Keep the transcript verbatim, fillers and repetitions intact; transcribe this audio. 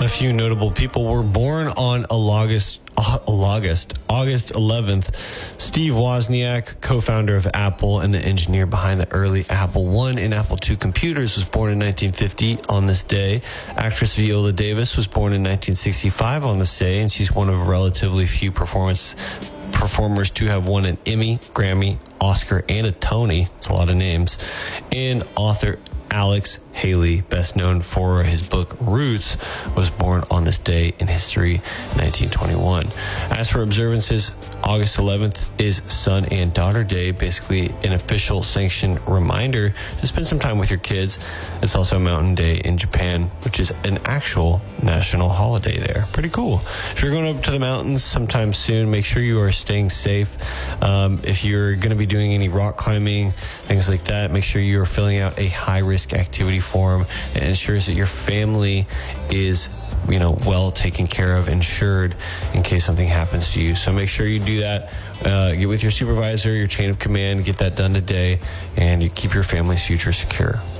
A few notable people were born on August, August, August eleventh. Steve Wozniak, co-founder of Apple and the engineer behind the early Apple one and Apple two computers, was born in nineteen fifty on this day. Actress Viola Davis was born in nineteen sixty-five on this day, and she's one of relatively few performance performers to have won an Emmy, Grammy, Oscar, and a Tony. It's a lot of names. And author Alex Haley, best known for his book Roots, was born on this day in history, nineteen twenty-one. As for observances, August eleventh is Son and Daughter Day, basically an official sanctioned reminder to spend some time with your kids. It's also Mountain Day in Japan, which is an actual national holiday there. Pretty cool. If you're going up to the mountains sometime soon, make sure you are staying safe. Um, if you're going to be doing any rock climbing, things like that, make sure you are filling out a high-risk activity form that ensures that your family is, you know, well taken care of, insured in case something happens to you. So make sure you do that. Uh, get with your supervisor, your chain of command, get that done today, and you keep your family's future secure.